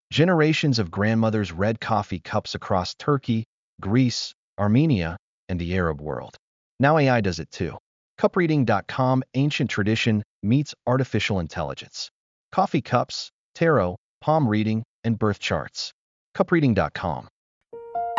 Generations of grandmothers read coffee cups across Turkey, Greece, Armenia, and the Arab world. Now AI does it too. Cupreading.com, ancient tradition meets artificial intelligence. Coffee cups, tarot, palm reading, and birth charts. Cupreading.com.